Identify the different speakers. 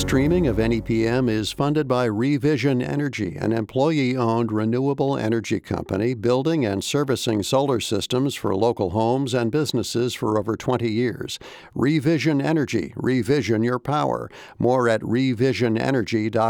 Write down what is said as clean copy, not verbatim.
Speaker 1: Streaming of NEPM is funded by Revision Energy, an employee-owned renewable energy company building and servicing solar systems for local homes and businesses for over 20 years. Revision Energy. Revision your power. More at revisionenergy.com.